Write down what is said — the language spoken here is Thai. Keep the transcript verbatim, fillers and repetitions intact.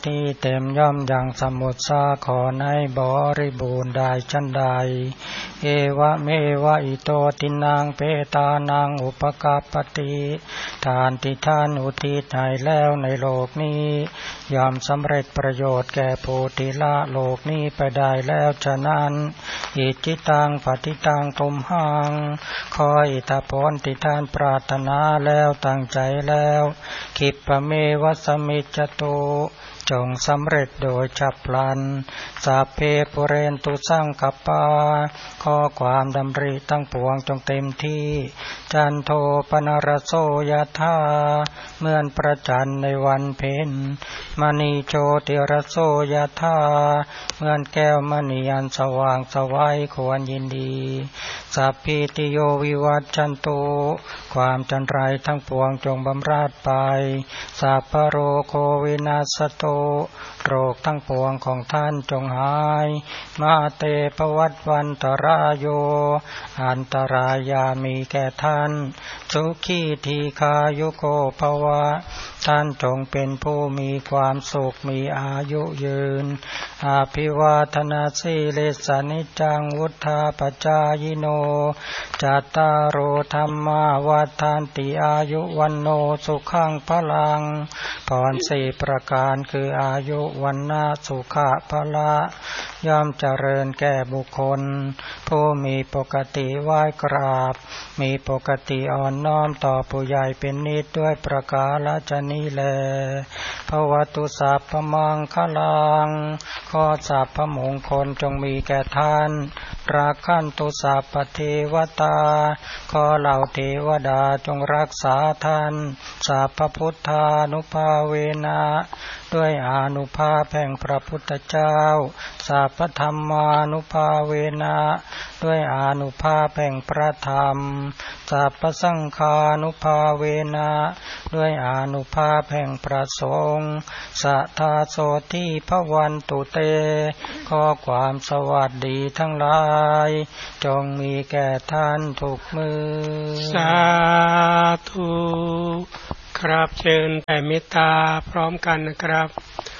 ที่เต็มย่อมอย่างสมุทรสาครในบริบูรณ์ได้ชันใดเอวะเมวะอิโตตินังเปตานังอุปกาปติทานที่ท่านอุทิศให้แล้วในโลกนี้ย่อมสำเร็จประโยชน์แก่ผู้ที่ละโลกนี้ไปได้แล้วฉะนั้นอิจิตังปฏิตังตุมหังขออิทธิพลที่ท่านปรารถนาแล้วตั้งใจแล้วคิปะเมวะสมิจจตุจงสำเร็จโดยฉับพลันสัพเพปุเรนตุสังกปาขอความดำริตั้งปวงจงเต็มที่จันโทปนรโสยถาเหมือนประจันทร์ในวันเพ็ญมณีโชติรโสยถาเหมือนแก้วมณีอันสว่างไสวควรยินดีสัพพิติโยวิวัชชันตุความจันไรทั้งปวงจงบำราดไปสัพพโรโควินาศโตโรคทั้งปวงของท่านจงหายมาเตปวัตวันตรายโยอันตรายามีแก่ท่านสุขีทีคายุโกภวะท่านจงเป็นผู้มีความสุขมีอายุยืนอาภิวาทนาสีเลสานิจังวุธาปจายโนจัตตารโอธรรมาวัฏันติอายุวันโนสุขังพลังพรสี่ประการคืออายุวันนะสุขะพละย่อมเจริญแก่บุคคลผู้มีปกติไหว้กราบมีปกติอ่อนน้อมต่อผู้ใหญ่เป็นนิจด้วยประกาศนี้แลภวตุสัพพมังคลังขอสัพพมงคลจงมีแก่ท่านราคันตุสัพพเทวตาขอเหล่าเทวดาจงรักษาท่านสัพพพุทธานุภาเวนะด้วยอานุภาพแห่งพระพุทธเจ้าสัพพธรรมานุภาเวนะด้วยอานุภาพแห่งพระธรรมสัพพสังฆานุภาเวนะด้วยอานุภาพแห่งพระสงฆ์สัทธาโสทิภวันตุเตขอความสวัสดีทั้งหลายจงมีแก่ท่านทุกมือสาธุครับเชิญแผ่เมตตาพร้อมกันนะครับ